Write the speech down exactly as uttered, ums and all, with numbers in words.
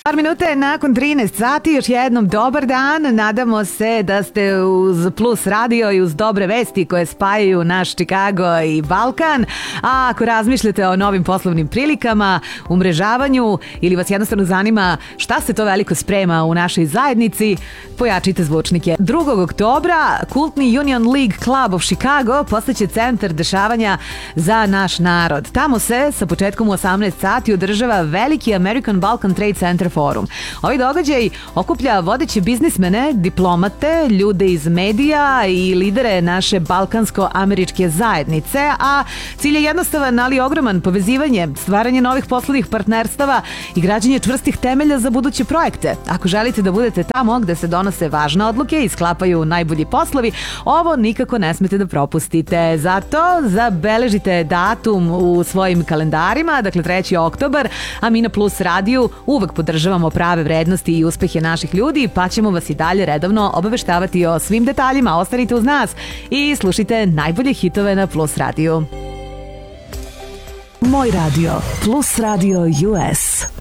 Par minuta je nakon trinaest sati, još jednom dobar dan. Nadamo se da ste uz Plus radio i uz dobre vesti koje spajaju naš Chicago i Balkan. A ako razmišljate o novim poslovnim prilikama, umrežavanju ili vas jednostavno zanima šta se to veliko sprema u našoj zajednici, pojačite zvučnike. drugog oktobra kultni Union League Club of Chicago postaće centar dešavanja za naš narod. Tamo se sa početkom u osamnaest sati održava veliki American Balkan Trade Center forum. Ovaj događaj okuplja vodeće biznismene, diplomate, ljude iz medija i lidere naše balkansko-američke zajednice, a cilj je jednostavan, ali ogroman: povezivanje, stvaranje novih poslovnih partnerstava i građenje čvrstih temelja za buduće projekte. Ako želite da budete tamo gde se donose važne odluke i sklapaju najbolji poslovi, ovo nikako ne smete da propustite. Zato zabeležite datum u svojim kalendarima, dakle treći oktobar, a mi na Plus radiju uvek podržavamo prave vrednosti i uspehe naših ljudi, pa ćemo vas i dalje redovno obaveštavati o svim detaljima. Ostanite uz nas i slušajte najbolje hitove na Plus radiju. Moj radio, Plus radio U S.